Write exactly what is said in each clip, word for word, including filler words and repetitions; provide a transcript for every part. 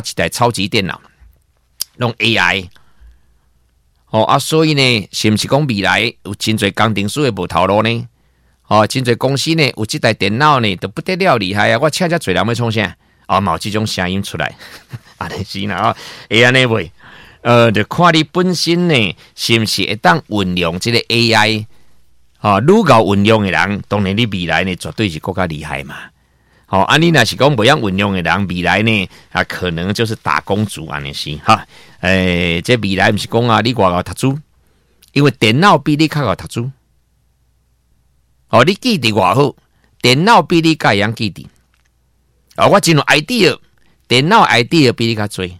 一台超级电脑，用 A I。哦啊，所以呢，是不是讲未来有真侪工程师会无头路呢？哦，真侪公司呢有这台电脑呢，都不得了厉害啊！我请遮侪人要创啥？哦，嘛有这种声音出来，安尼是啦啊，会安尼袂？呃，就看你本身呢，是不是会当运用这个 A I？ 哦，愈够运用的人，当然你未来呢绝对是更加厉害嘛。好、哦，啊，你若是讲不样运用的人，未来呢啊，可能就是打工族安尼是哈。诶，这未来不是讲啊，你外口读书，因为电脑比你较好读书。哦，你记得偌好，电脑比你较会晓记得。哦，我真有 idea， 电脑 idea 比你较多。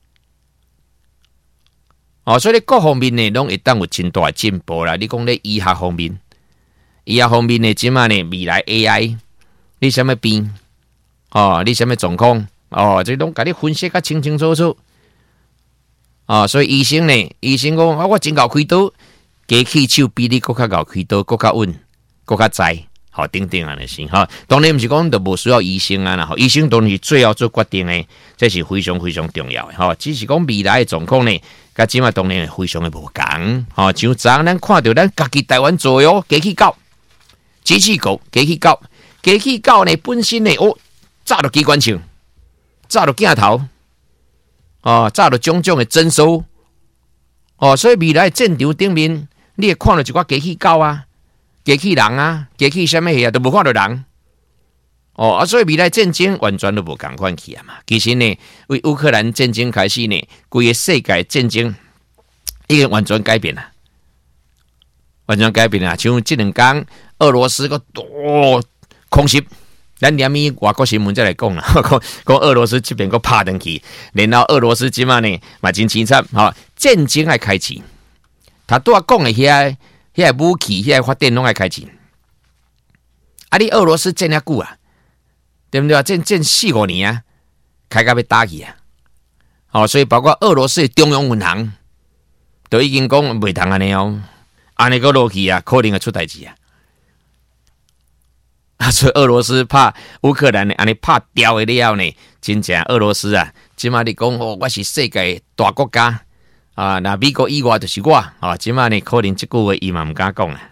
哦，所以各方面呢，拢会当有真大进步啦。你讲咧医学方面，医学方面呢，即马呢未来 A I， 你什么病？哦，你什么状况？哦，这拢甲你分析甲清清楚楚。哦，所以医生呢，医生讲啊，我真够开刀，机器手比你更较够开刀，更较稳，更较知，好等等安尼是哈。当然毋是讲都无需要医生啊啦，吼，医生当然是最后做决定的，这是非常非常重要的哈。只是讲未来的状况呢，甲即马当然非常的无共，吼，像昨咱看到咱家己台湾做哟，机器狗、机器狗、机器狗、机器狗呢本身呢，哦，炸到机关枪，炸到镜头。哦，炸到种种的征收，哦，所以未来战场顶面，你会看到一寡机器狗啊、机器人啊、机器什么嘢啊，都无看到人。哦，啊，所以未来战争完全都无共款去啊嘛。其实呢，为乌克兰战争开始呢，规个世界战争已经完全改变了，完全改变了。像这两天，俄罗斯个多空袭。咱连咪外国新闻再来讲啦，讲讲俄罗斯这边个拍登去，然后俄罗斯即马呢嘛真凄惨，哈，战争爱开始，他拄啊讲的遐遐武器、遐发电拢爱开始，啊，你俄罗斯战遐久啊，对不对啊？战战四五年啊，开到要打去啊，哦，所以包括俄罗斯的中央银行都已经讲袂通安尼哦，安尼个落去啊，可能会出代志啊。啊，所以俄罗斯怕乌克兰呢，安尼怕掉的了呢，真正俄罗斯啊，即马你讲哦，我是世界大国家啊，那美国以外就是我啊，即马呢可能这句话伊嘛唔敢讲啊。